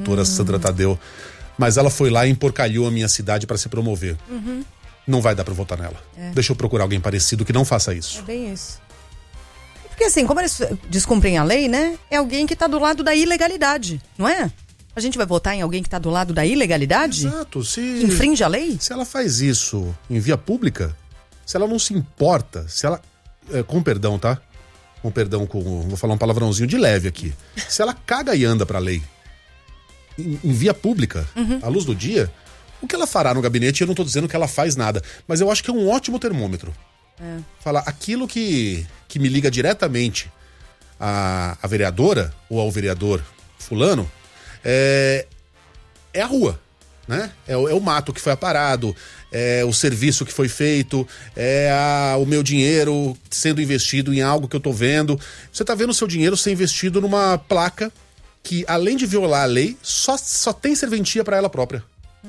doutora Sandra Tadeu. Mas ela foi lá e emporcalhou a minha cidade para se promover. Não vai dar para votar nela. Deixa eu procurar alguém parecido que não faça isso. É bem isso. Porque assim, como eles descumprem a lei, né? É alguém que tá do lado da ilegalidade, não é? A gente vai votar em alguém que tá do lado da ilegalidade? Exato. Que infringe a lei? Se ela faz isso em via pública, se ela não se importa, se ela... com perdão, tá? Com perdão, vou falar um palavrãozinho de leve aqui. Se ela caga e anda pra lei em via pública, à luz do dia, o que ela fará no gabinete, eu não tô dizendo que ela faz nada, mas eu acho que é um ótimo termômetro. Falar aquilo que me liga diretamente à vereadora ou ao vereador fulano é a rua, né? É o mato que foi aparado, é o serviço que foi feito, o meu dinheiro sendo investido em algo que eu tô vendo. Você tá vendo o seu dinheiro ser investido numa placa que, além de violar a lei, só tem serventia para ela própria.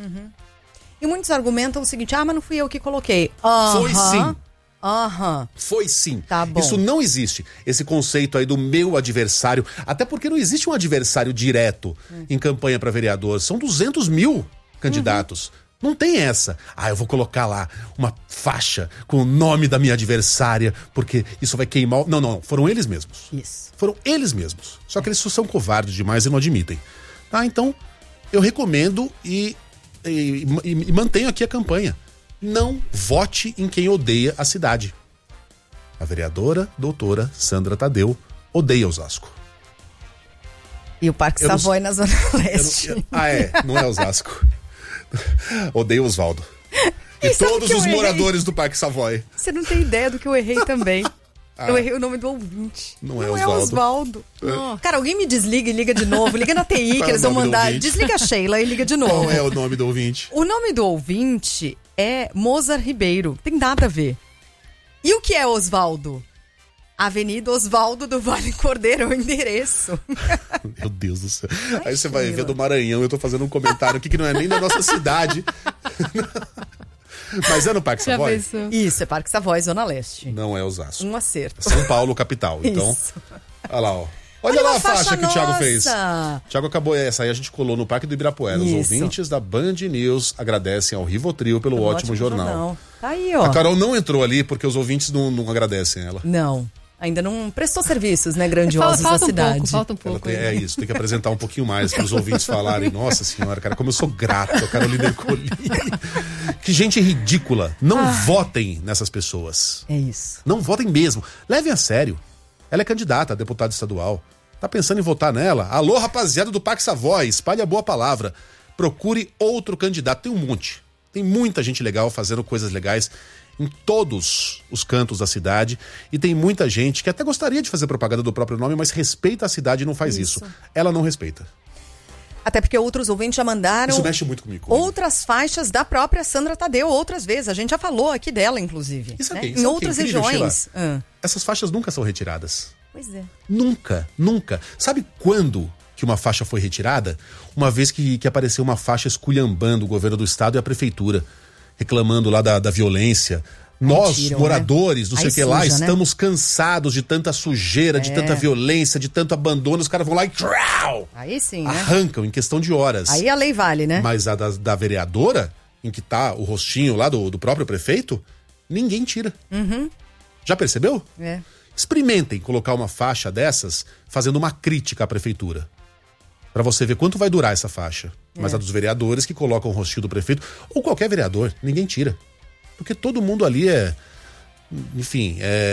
E muitos argumentam o seguinte, mas não fui eu que coloquei. Foi sim. Foi sim. Tá bom. Isso não existe. Esse conceito aí do meu adversário. Até porque não existe um adversário direto em campanha para vereador. São 200 mil candidatos. Não tem essa. Eu vou colocar lá uma faixa com o nome da minha adversária, porque isso vai queimar... Não. Foram eles mesmos. Isso. Foram eles mesmos. Só que eles são covardes demais e não admitem. Tá? Então, eu recomendo e mantenho aqui a campanha. Não vote em quem odeia a cidade. A vereadora doutora Sandra Tadeu odeia Osasco. E o Parque Savoy na Zona Leste. Não é Osasco. Odeia Osvaldo. E todos os moradores do Parque Savoy. Você não tem ideia do que eu errei também. Eu errei o nome do ouvinte. Não é Osvaldo. Cara, alguém me desliga e liga de novo. Liga na TI que eles vão mandar. Desliga a Sheila e liga de novo. Qual é o nome do ouvinte? O nome do ouvinte é Mozart Ribeiro. Tem nada a ver. E o que é Osvaldo? Avenida Osvaldo do Vale Cordeiro, é o endereço. Meu Deus do céu. Aí você vai ver do Maranhão, eu tô fazendo um comentário aqui que não é nem da nossa cidade. Mas é no Parque Savoy? Isso, é Parque Savoy, Zona Leste. Não é Osasco. Um acerto. São Paulo, capital. Então, olha lá, ó. Olha lá a faixa que o Thiago fez. O Thiago acabou essa aí, a gente colou no Parque do Ibirapuera. Os ouvintes da Band News agradecem ao Rivotril pelo ótimo jornal. Tá aí, ó. A Carol não entrou ali porque os ouvintes não agradecem ela. Não. Ainda não prestou serviços, né, grandiosos da cidade. Falta um pouco. É isso, tem que apresentar um pouquinho mais para os ouvintes falarem. Nossa senhora, cara, como eu sou grato a Carolina Ercolim. Que gente ridícula. Não votem nessas pessoas. É isso. Não votem mesmo. Levem a sério. Ela é candidata a deputada estadual. Tá pensando em votar nela? Alô, rapaziada do Parque Savoy, espalhe a boa palavra. Procure outro candidato. Tem um monte. Tem muita gente legal fazendo coisas legais em todos os cantos da cidade, e tem muita gente que até gostaria de fazer propaganda do próprio nome, mas respeita a cidade e não faz isso. Ela não respeita. Até porque outros ouvintes já mandaram... Isso mexe muito comigo. Outras faixas da própria Sandra Tadeu, outras vezes. A gente já falou aqui dela, inclusive. Isso né? aqui, em outras regiões. Essas faixas nunca são retiradas. Pois é. Nunca. Sabe quando que uma faixa foi retirada? Uma vez que apareceu uma faixa esculhambando o governo do estado e a prefeitura, reclamando lá da violência. Nós, moradores, não sei o que lá, estamos cansados de tanta sujeira, de tanta violência, de tanto abandono. Os caras vão lá e... Aí sim, né? Arrancam em questão de horas. Aí a lei vale, né? Mas a da vereadora, em que tá o rostinho lá do próprio prefeito, ninguém tira. Já percebeu? Experimentem colocar uma faixa dessas fazendo uma crítica à prefeitura. Pra você ver quanto vai durar essa faixa. Mas a dos vereadores que colocam o rostinho do prefeito, ou qualquer vereador, ninguém tira. Porque todo mundo ali enfim,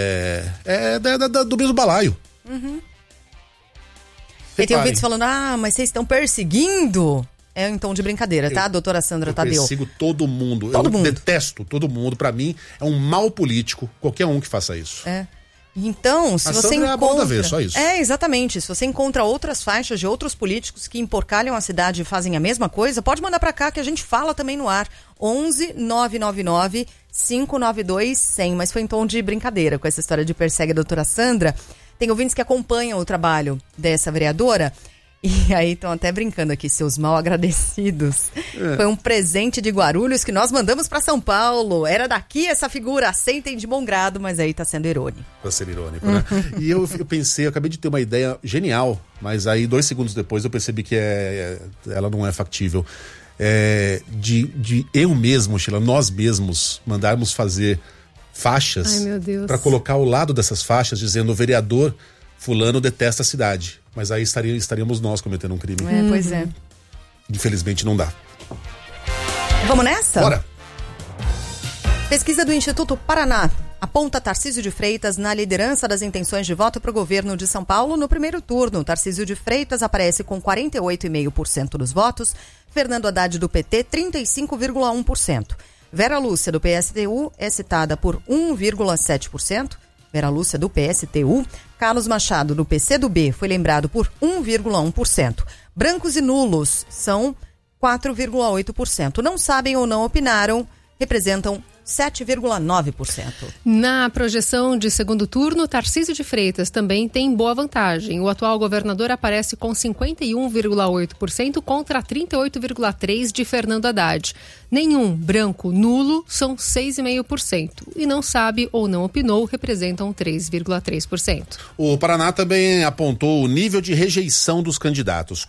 do mesmo balaio. E tem ouvintes falando, mas vocês estão perseguindo? É em tom de brincadeira, tá, doutora Sandra Tadeu? Eu persigo todo mundo. Detesto todo mundo. Pra mim, é um mal político qualquer um que faça isso. Então, se você encontra... é a bola da vez, só isso. Exatamente. Se você encontra outras faixas de outros políticos que emporcalham a cidade e fazem a mesma coisa, pode mandar pra cá que a gente fala também no ar. 11 999 592 100. Mas foi em tom de brincadeira com essa história de persegue a doutora Sandra. Tem ouvintes que acompanham o trabalho dessa vereadora E aí estão até brincando aqui, seus mal agradecidos. Foi um presente de Guarulhos que nós mandamos para São Paulo. Era daqui essa figura, aceitem de bom grado, mas aí tá sendo irônico. Pra ser irônico, né? E eu pensei, eu acabei de ter uma ideia genial, mas aí 2 segundos depois eu percebi que ela não é factível. De eu mesmo, Sheila, nós mesmos, mandarmos fazer faixas para colocar ao lado dessas faixas dizendo: o vereador fulano detesta a cidade. Mas aí estaríamos nós cometendo um crime. Pois é. Infelizmente não dá. Vamos nessa? Bora! Pesquisa do Instituto Paraná aponta Tarcísio de Freitas na liderança das intenções de voto para o governo de São Paulo no primeiro turno. Tarcísio de Freitas aparece com 48,5% dos votos, Fernando Haddad do PT 35,1%. Vera Lúcia do PSTU é citada por 1,7%. Vera Lúcia do PSTU. Carlos Machado do PCdoB foi lembrado por 1,1%. Brancos e nulos são 4,8%. Não sabem ou não opinaram representam 7,9%. Na projeção de segundo turno, Tarcísio de Freitas também tem boa vantagem. O atual governador aparece com 51,8% contra 38,3% de Fernando Haddad. Nenhum branco nulo são 6,5%. E não sabe ou não opinou representam 3,3%. O Paraná também apontou o nível de rejeição dos candidatos.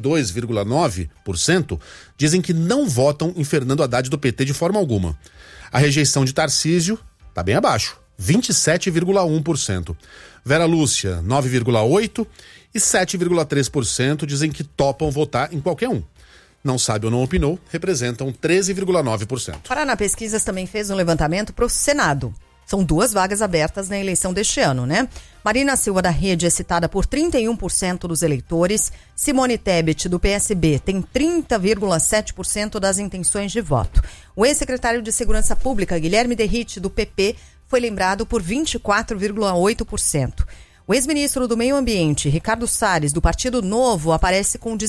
42,9% dizem que não votam em Fernando Haddad do PT de forma alguma. A rejeição de Tarcísio está bem abaixo, 27,1%. Vera Lúcia, 9,8%. E 7,3% dizem que topam votar em qualquer um. Não sabe ou não opinou, representam 13,9%. Paraná Pesquisas também fez um levantamento para o Senado. São 2 vagas abertas na eleição deste ano, né? Marina Silva da Rede é citada por 31% dos eleitores. Simone Tebet, do PSB, tem 30,7% das intenções de voto. O ex-secretário de Segurança Pública, Guilherme Derrite, do PP, foi lembrado por 24,8%. O ex-ministro do Meio Ambiente, Ricardo Salles, do Partido Novo, aparece com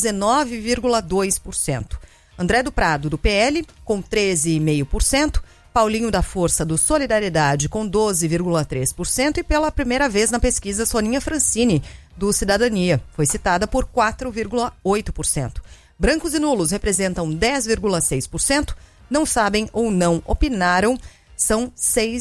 19,2%. André do Prado, do PL, com 13,5%. Paulinho da Força do Solidariedade com 12,3% e pela primeira vez na pesquisa Soninha Francini do Cidadania, foi citada por 4,8%. Brancos e nulos representam 10,6%, não sabem ou não opinaram, são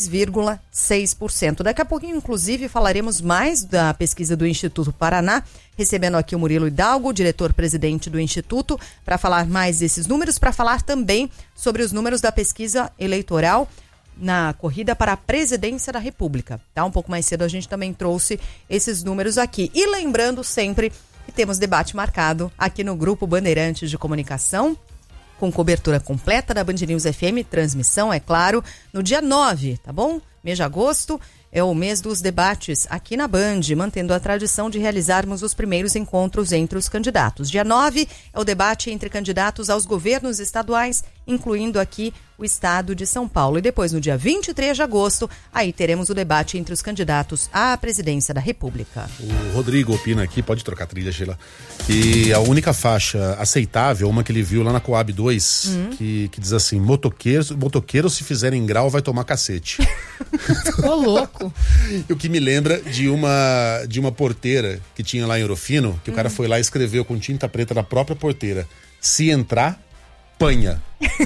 6,6%. Daqui a pouquinho, inclusive, falaremos mais da pesquisa do Instituto Paraná, recebendo aqui o Murilo Hidalgo, diretor-presidente do Instituto, para falar mais desses números, para falar também sobre os números da pesquisa eleitoral na corrida para a presidência da República. Tá? Um pouco mais cedo a gente também trouxe esses números aqui. E lembrando sempre que temos debate marcado aqui no Grupo Bandeirantes de Comunicação, com cobertura completa da Band News FM, transmissão, é claro, no dia 9, tá bom? Mês de agosto é o mês dos debates aqui na Band, mantendo a tradição de realizarmos os primeiros encontros entre os candidatos. Dia 9 é o debate entre candidatos aos governos estaduais, incluindo aqui o estado de São Paulo. E depois, no dia 23 de agosto, aí teremos o debate entre os candidatos à presidência da República. O Rodrigo opina aqui, pode trocar a trilha, Sheila, que a única faixa aceitável, uma que ele viu lá na Coab 2, que diz assim: motoqueiros se fizerem grau vai tomar cacete. Ô, louco! O que me lembra de uma porteira que tinha lá em Orofino, que o cara foi lá e escreveu com tinta preta na própria porteira: se entrar, panha.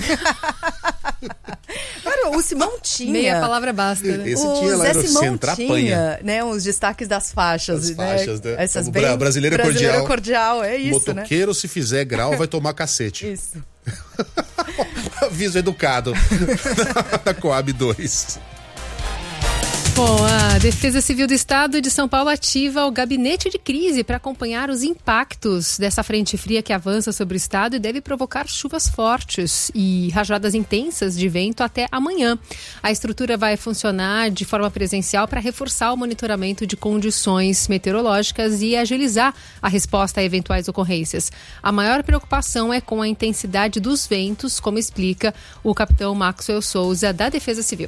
Cara, o Simão tinha. Meia palavra basta, né? Esse tinha lá, Zé Simão se entrar, tinha, panha. Né, os destaques das faixas. As faixas, né? Essas bem... Brasileira cordial, é isso, motoqueiro, né? se fizer grau, vai tomar cacete. Isso. Aviso educado da Coab 2. Bom, a Defesa Civil do Estado de São Paulo ativa o gabinete de crise para acompanhar os impactos dessa frente fria que avança sobre o estado e deve provocar chuvas fortes e rajadas intensas de vento até amanhã. A estrutura vai funcionar de forma presencial para reforçar o monitoramento de condições meteorológicas e agilizar a resposta a eventuais ocorrências. A maior preocupação é com a intensidade dos ventos, como explica o capitão Maxwell Souza, da Defesa Civil.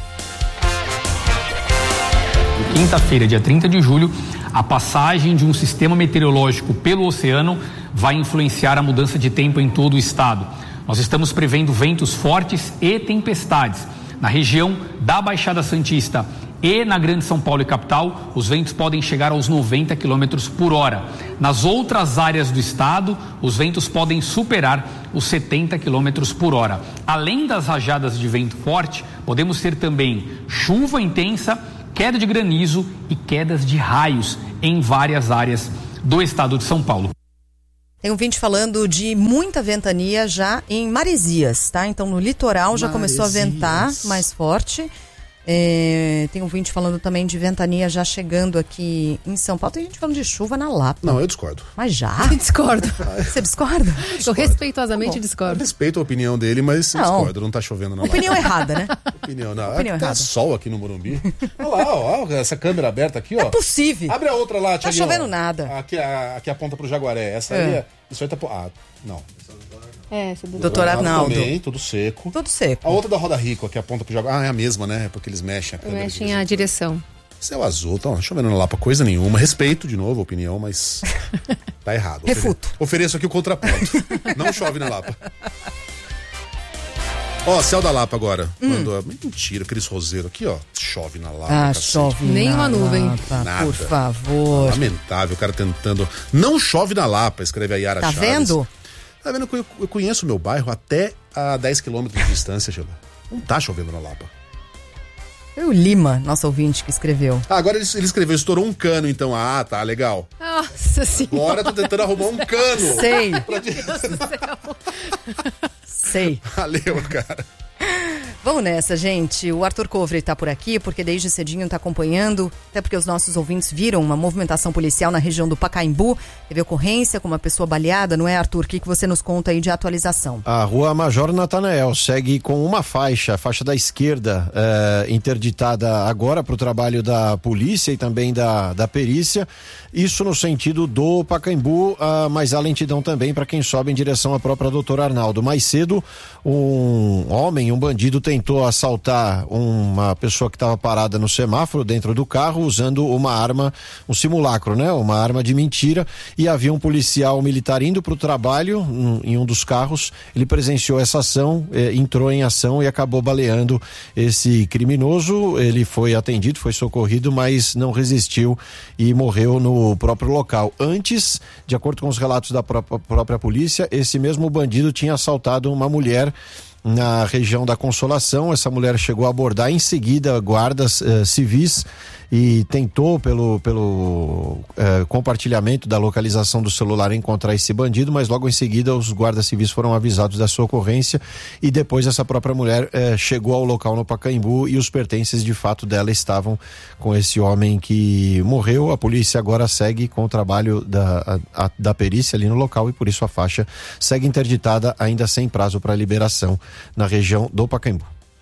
Quinta-feira, dia 30 de julho, a passagem de um sistema meteorológico pelo oceano vai influenciar a mudança de tempo em todo o estado. Nós estamos prevendo ventos fortes e tempestades na região da Baixada Santista E na Grande São Paulo e capital, os ventos podem chegar aos 90 km por hora. Nas outras áreas do estado, os ventos podem superar os 70 km por hora. Além das rajadas de vento forte, podemos ter também chuva intensa, queda de granizo e quedas de raios em várias áreas do estado de São Paulo. Tem um ouvinte falando de muita ventania já em Maresias, tá? Então no litoral já começou a ventar mais forte. Tem um ouvinte falando também de ventania já chegando aqui em São Paulo. Tem gente falando de chuva na Lapa. Não, eu discordo. Mas já? Eu discordo. Você discorda? Eu respeitosamente Eu discordo. respeito a opinião dele, mas eu discordo. Não tá chovendo na Lapa. Opinião errada, né? Opinião, não. Opinião Tá errada. sol aqui no Morumbi. Olha lá, ó, essa câmera aberta aqui, ó. É possível. Abre a outra lá, Tá Thiaguinho. chovendo nada. Aqui aponta pro Jaguaré. Essa aí, isso aí tá... não. Doutor Arnaldo. Também, tudo seco. Tudo seco. A outra da Roda Rico, que aponta pro Jaguaré. É a mesma, né? É porque eles mexem a câmera. Mexem a direção. Céu azul, tá chovendo na Lapa coisa nenhuma. Respeito, de novo, a opinião, mas tá errado. Refuto. Ofereço aqui o contraponto. Não chove na Lapa. Ó, céu da Lapa agora. Mentira, aqueles roseiros aqui, ó. Chove na Lapa. Ah, cacete. chove. Nenhuma nuvem. Lapa, Nada. por favor. Lamentável, o cara tentando. Não chove na Lapa, escreve a Yara Tá Chaves. vendo? Tá vendo que eu conheço o meu bairro até a 10 km de distância, Sheila. Não tá chovendo na Lapa. Foi o Lima, nosso ouvinte, que escreveu. Ah, agora ele escreveu, estourou um cano, então. Ah, tá, legal. Nossa senhora. Agora tô tentando arrumar um cano. Sei. Pra te- Sei. Valeu, cara. Vamos nessa, gente. O Arthur Covre tá por aqui, porque desde cedinho tá acompanhando, até porque os nossos ouvintes viram uma movimentação policial na região do Pacaembu. Teve ocorrência com uma pessoa baleada, não é, Arthur? O que você nos conta aí de atualização? A rua Major Natanael segue com uma faixa, a faixa da esquerda, interditada agora para o trabalho da polícia e também da perícia. Isso no sentido do Pacaembu, mas há lentidão também para quem sobe em direção à própria doutora Arnaldo. Mais cedo, um bandido tentou assaltar uma pessoa que estava parada no semáforo dentro do carro usando uma arma, um simulacro, né? Uma arma de mentira, e havia um policial militar indo para o trabalho em um dos carros. Ele presenciou essa ação, entrou em ação e acabou baleando esse criminoso. Ele foi atendido, foi socorrido, mas não resistiu e morreu no próprio local. Antes, de acordo com os relatos da própria polícia, esse mesmo bandido tinha assaltado uma mulher na região da Consolação. Essa mulher chegou a abordar em seguida guardas civis e tentou pelo compartilhamento da localização do celular encontrar esse bandido, mas logo em seguida os guardas civis foram avisados da sua ocorrência e depois essa própria mulher chegou ao local no Pacaembu e os pertences de fato dela estavam com esse homem que morreu. A polícia agora segue com o trabalho da perícia ali no local e por isso a faixa segue interditada, ainda sem prazo para liberação na região do Pacaembu.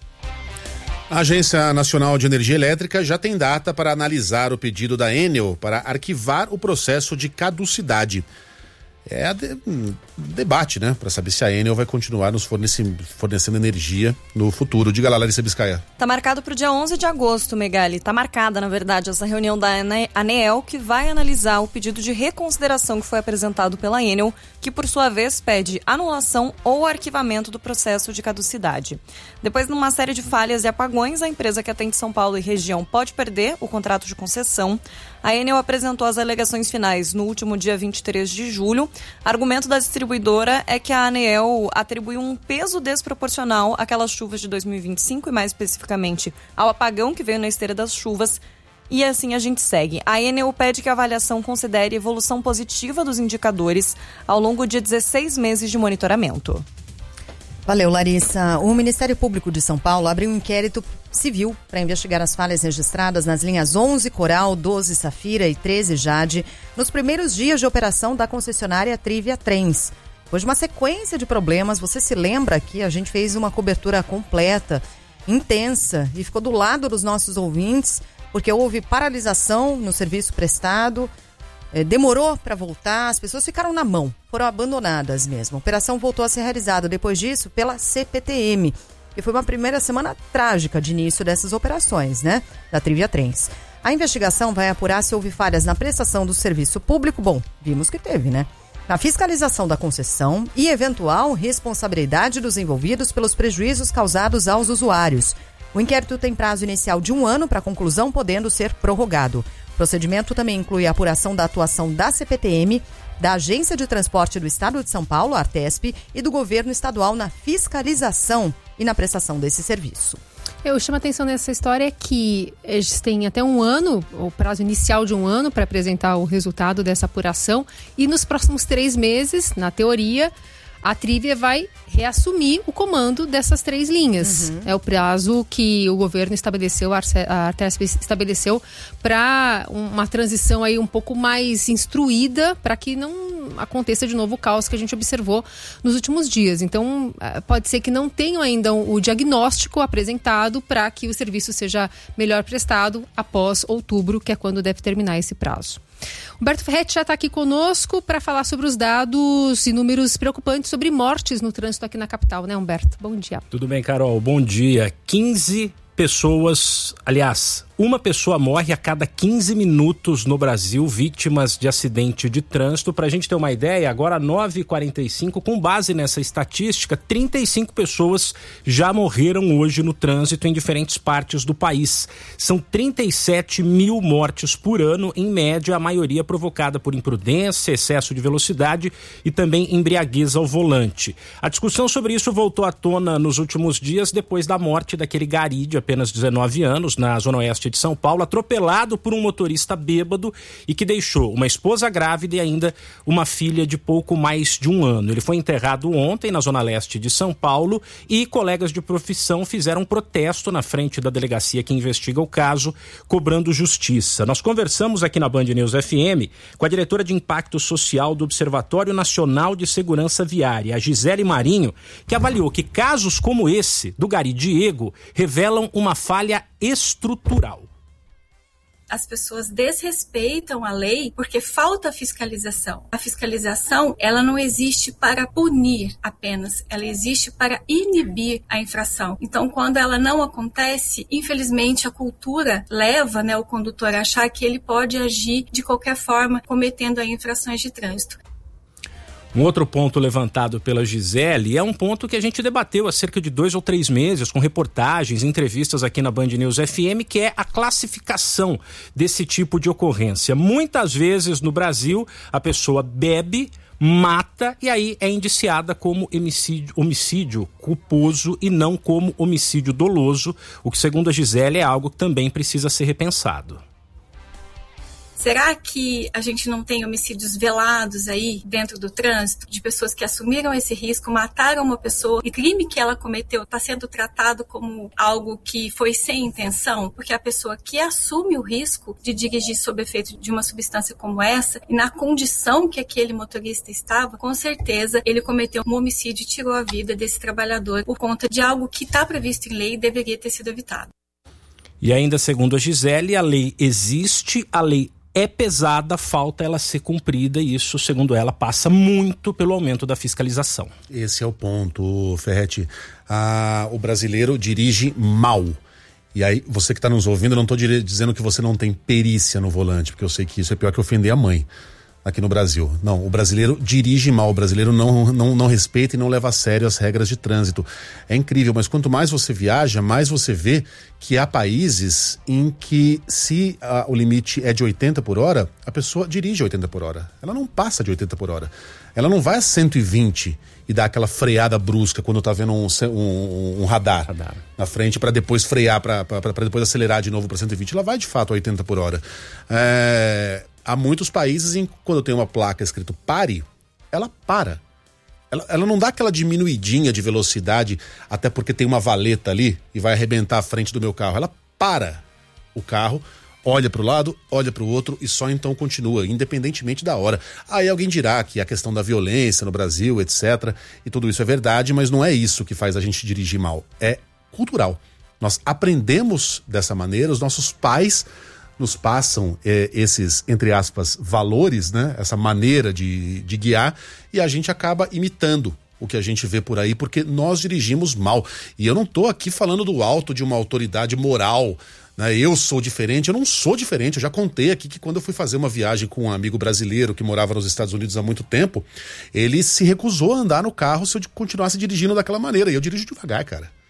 A Agência Nacional de Energia Elétrica já tem data para analisar o pedido da Enel para arquivar o processo de caducidade. É debate, né? Para saber se a Enel vai continuar nos fornecendo energia no futuro. Diga lá, Larissa Biscaia. Tá marcado para o dia 11 de agosto, Megali. Tá marcada, na verdade, essa reunião da ANEEL, que vai analisar o pedido de reconsideração que foi apresentado pela Enel, que por sua vez pede anulação ou arquivamento do processo de caducidade. Depois de uma série de falhas e apagões, a empresa que atende São Paulo e região pode perder o contrato de concessão. A Enel apresentou as alegações finais no último dia 23 de julho. Argumento da distribuidora é que a ANEEL atribuiu um peso desproporcional àquelas chuvas de 2025 e mais especificamente ao apagão que veio na esteira das chuvas. E assim a gente segue. A Enel pede que a avaliação considere evolução positiva dos indicadores ao longo de 16 meses de monitoramento. Valeu, Larissa. O Ministério Público de São Paulo abriu um inquérito civil para investigar as falhas registradas nas linhas 11 Coral, 12 Safira e 13 Jade nos primeiros dias de operação da concessionária Trivia Trens. Depois de uma sequência de problemas, você se lembra que a gente fez uma cobertura completa, intensa, e ficou do lado dos nossos ouvintes, porque houve paralisação no serviço prestado, demorou para voltar, as pessoas ficaram na mão, foram abandonadas mesmo. A operação voltou a ser realizada depois disso pela CPTM, que foi uma primeira semana trágica de início dessas operações, né, da Trivia Trens. A investigação vai apurar se houve falhas na prestação do serviço público, bom, vimos que teve, né, na fiscalização da concessão e eventual responsabilidade dos envolvidos pelos prejuízos causados aos usuários. O inquérito tem prazo inicial de 1 ano para conclusão, podendo ser prorrogado. O procedimento também inclui a apuração da atuação da CPTM, da Agência de Transporte do Estado de São Paulo, Artesp, e do governo estadual na fiscalização e na prestação desse serviço. Eu chamo a atenção nessa história que eles têm até 1 ano, o prazo inicial de 1 ano para apresentar o resultado dessa apuração, e nos próximos 3 meses, na teoria, a Trivia vai reassumir o comando dessas 3 linhas. É o prazo que o governo estabeleceu, a Artesp estabeleceu, para uma transição aí um pouco mais instruída, para que não aconteça de novo o caos que a gente observou nos últimos dias. Então, pode ser que não tenham ainda o diagnóstico apresentado para que o serviço seja melhor prestado após outubro, que é quando deve terminar esse prazo. Humberto Ferretti já está aqui conosco para falar sobre os dados e números preocupantes sobre mortes no trânsito aqui na capital, né, Humberto? Bom dia. Tudo bem, Carol? Bom dia. 15 pessoas, aliás, uma pessoa morre a cada 15 minutos no Brasil, vítimas de acidente de trânsito. Para a gente ter uma ideia, agora 9h45, com base nessa estatística, 35 pessoas já morreram hoje no trânsito em diferentes partes do país. São 37 mil mortes por ano, em média, a maioria provocada por imprudência, excesso de velocidade e também embriaguez ao volante. A discussão sobre isso voltou à tona nos últimos dias, depois da morte daquele gari de apenas 19 anos, na zona oeste de São Paulo, atropelado por um motorista bêbado e que deixou uma esposa grávida e ainda uma filha de pouco mais de 1 ano. Ele foi enterrado ontem na zona leste de São Paulo e colegas de profissão fizeram um protesto na frente da delegacia que investiga o caso, cobrando justiça. Nós conversamos aqui na Band News FM com a diretora de Impacto Social do Observatório Nacional de Segurança Viária, a Gisele Marinho, que avaliou que casos como esse do gari Diego revelam uma falha estrutural. As pessoas desrespeitam a lei porque falta fiscalização. A fiscalização, ela não existe para punir apenas, ela existe para inibir a infração. Então, quando ela não acontece, infelizmente a cultura leva, o condutor a achar que ele pode agir de qualquer forma, cometendo aí infrações de trânsito. Um outro ponto levantado pela Gisele é um ponto que a gente debateu há cerca de 2 ou 3 meses com reportagens, entrevistas aqui na Band News FM, que é a classificação desse tipo de ocorrência. Muitas vezes no Brasil a pessoa bebe, mata e aí é indiciada como homicídio culposo e não como homicídio doloso, o que, segundo a Gisele, é algo que também precisa ser repensado. Será que a gente não tem homicídios velados aí dentro do trânsito, de pessoas que assumiram esse risco, mataram uma pessoa e o crime que ela cometeu está sendo tratado como algo que foi sem intenção? Porque a pessoa que assume o risco de dirigir sob efeito de uma substância como essa e na condição que aquele motorista estava, com certeza ele cometeu um homicídio e tirou a vida desse trabalhador por conta de algo que está previsto em lei e deveria ter sido evitado. E ainda segundo a Gisele, a lei existe, a lei é pesada, falta ela ser cumprida e isso, segundo ela, passa muito pelo aumento da fiscalização. Esse é o ponto, Ferretti. O brasileiro dirige mal. E aí, você que está nos ouvindo, eu não estou dizendo que você não tem perícia no volante, porque eu sei que isso é pior que ofender a mãe aqui no Brasil. Não, o brasileiro dirige mal, o brasileiro não respeita e não leva a sério as regras de trânsito. É incrível, mas quanto mais você viaja, mais você vê que há países em que se o limite é de 80 por hora, a pessoa dirige 80 por hora. Ela não passa de 80 por hora. Ela não vai a 120 e dá aquela freada brusca quando tá vendo um radar na frente para depois frear, para depois acelerar de novo para 120. Ela vai de fato a 80 por hora. Há muitos países em que quando tem uma placa escrito pare, ela para. Ela não dá aquela diminuidinha de velocidade, até porque tem uma valeta ali e vai arrebentar a frente do meu carro. Ela para o carro, olha para o lado, olha para o outro e só então continua, independentemente da hora. Aí alguém dirá que a questão da violência no Brasil, etc. E tudo isso é verdade, mas não é isso que faz a gente dirigir mal. É cultural. Nós aprendemos dessa maneira, os nossos pais nos passam esses, entre aspas, valores, né? Essa maneira de guiar, e a gente acaba imitando o que a gente vê por aí, porque nós dirigimos mal. E eu não estou aqui falando do alto de uma autoridade moral, né? Eu sou diferente, eu não sou diferente. Eu já contei aqui que quando eu fui fazer uma viagem com um amigo brasileiro que morava nos Estados Unidos há muito tempo, ele se recusou a andar no carro se eu continuasse dirigindo daquela maneira. E eu dirijo devagar, cara.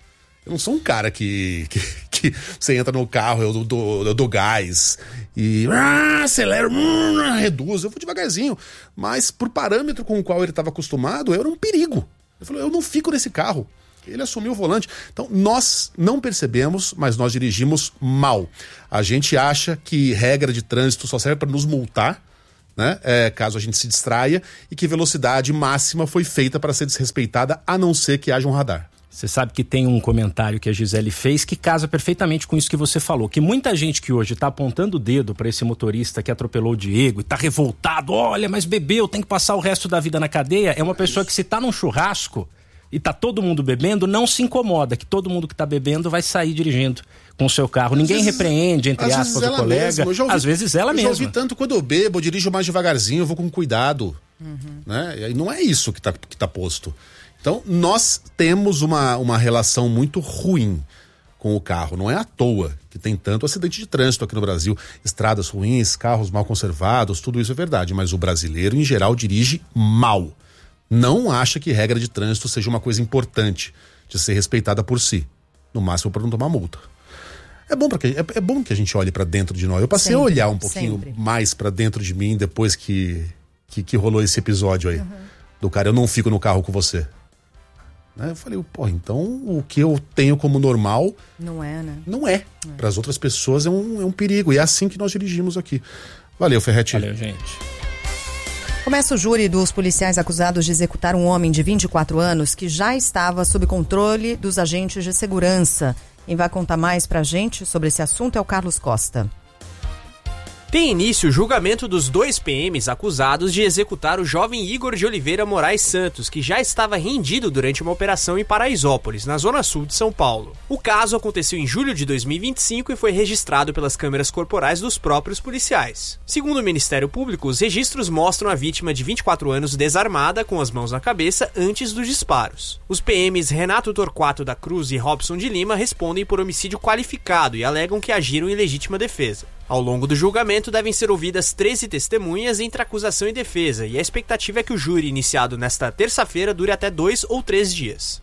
Eu não sou um cara que você entra no carro, eu dou gás e acelero, reduzo. Eu vou devagarzinho. Mas por parâmetro com o qual ele estava acostumado, eu era um perigo. Ele falou, eu não fico nesse carro. Ele assumiu o volante. Então, nós não percebemos, mas nós dirigimos mal. A gente acha que regra de trânsito só serve para nos multar, né? Caso a gente se distraia, e que velocidade máxima foi feita para ser desrespeitada, a não ser que haja um radar. Você sabe que tem um comentário que a Gisele fez que casa perfeitamente com isso que você falou, que muita gente que hoje está apontando o dedo para esse motorista que atropelou o Diego e está revoltado, olha, mas bebeu, tem que passar o resto da vida na cadeia, é uma pessoa que se tá num churrasco e tá todo mundo bebendo, não se incomoda que todo mundo que tá bebendo vai sair dirigindo com o seu carro. Ninguém repreende, entre aspas, o colega. Às vezes ela mesma. Eu já ouvi tanto, quando eu bebo, eu dirijo mais devagarzinho, eu vou com cuidado. Né? E não é isso que tá posto. Então, nós temos uma relação muito ruim com o carro. Não é à toa que tem tanto acidente de trânsito aqui no Brasil. Estradas ruins, carros mal conservados, tudo isso é verdade. Mas o brasileiro, em geral, dirige mal. Não acha que regra de trânsito seja uma coisa importante de ser respeitada por si. No máximo para não tomar multa. É bom que a gente olhe para dentro de nós. Eu passei a olhar um pouquinho mais para dentro de mim depois que rolou esse episódio aí. Do cara, eu não fico no carro com você. Eu falei, então o que eu tenho como normal... Não é, né? Não é. Para as outras pessoas é um perigo. E é assim que nós dirigimos aqui. Valeu, Ferretti. Valeu, gente. Começa o júri dos policiais acusados de executar um homem de 24 anos que já estava sob controle dos agentes de segurança. Quem vai contar mais pra gente sobre esse assunto é o Carlos Costa. Tem início o julgamento dos 2 PMs acusados de executar o jovem Igor de Oliveira Moraes Santos, que já estava rendido durante uma operação em Paraisópolis, na zona sul de São Paulo. O caso aconteceu em julho de 2025 e foi registrado pelas câmeras corporais dos próprios policiais. Segundo o Ministério Público, os registros mostram a vítima de 24 anos desarmada, com as mãos na cabeça, antes dos disparos. Os PMs Renato Torquato da Cruz e Robson de Lima respondem por homicídio qualificado e alegam que agiram em legítima defesa. Ao longo do julgamento, devem ser ouvidas 13 testemunhas entre acusação e defesa, e a expectativa é que o júri, iniciado nesta terça-feira, dure até 2 ou 3 dias.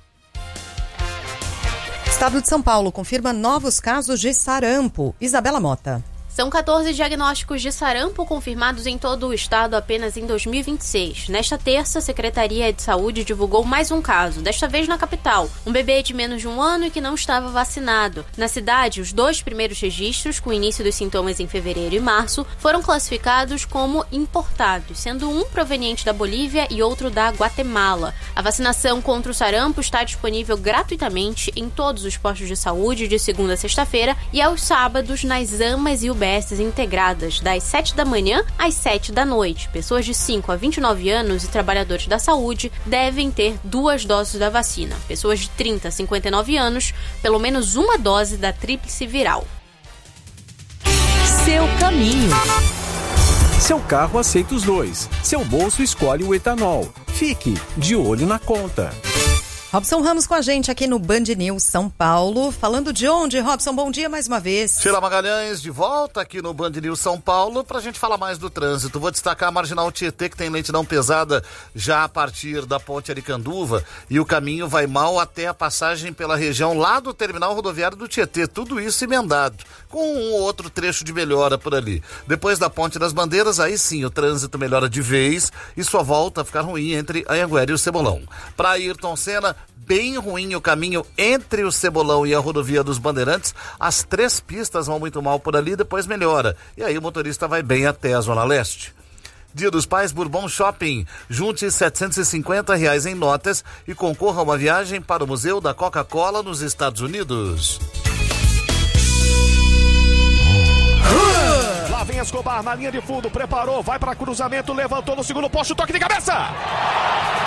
Estado de São Paulo confirma novos casos de sarampo. Isabela Mota. São 14 diagnósticos de sarampo confirmados em todo o estado apenas em 2026. Nesta terça, a Secretaria de Saúde divulgou mais um caso, desta vez na capital. Um bebê de menos de 1 ano e que não estava vacinado. Na cidade, os 2 primeiros registros, com início dos sintomas em fevereiro e março, foram classificados como importados, sendo um proveniente da Bolívia e outro da Guatemala. A vacinação contra o sarampo está disponível gratuitamente em todos os postos de saúde de segunda a sexta-feira e aos sábados nas AMAs e UBSs integradas, das 7 da manhã às 7 da noite. Pessoas de 5 a 29 anos e trabalhadores da saúde devem ter 2 doses da vacina. Pessoas de 30 a 59 anos, pelo menos 1 dose da tríplice viral. Seu caminho. Seu carro aceita os 2. Seu bolso escolhe o etanol. Fique de olho na conta. Robson Ramos com a gente aqui no Band News São Paulo. Falando de onde, Robson? Bom dia mais uma vez. Sheila Magalhães de volta aqui no Band News São Paulo pra gente falar mais do trânsito. Vou destacar a Marginal Tietê, que tem lentidão pesada já a partir da Ponte Aricanduva, e o caminho vai mal até a passagem pela região lá do terminal rodoviário do Tietê. Tudo isso emendado, com um ou outro trecho de melhora por ali. Depois da Ponte das Bandeiras, aí sim o trânsito melhora de vez e só volta a ficar ruim entre Anhanguera e o Cebolão. Pra Ayrton Senna, bem ruim o caminho entre o Cebolão e a rodovia dos Bandeirantes. As 3 pistas vão muito mal por ali, depois melhora. E aí o motorista vai bem até a Zona Leste. Dia dos Pais Bourbon Shopping. Junte R$750 em notas e concorra a uma viagem para o Museu da Coca-Cola nos Estados Unidos. Lá vem Escobar na linha de fundo, preparou, vai para cruzamento, levantou no segundo poste, toque de cabeça!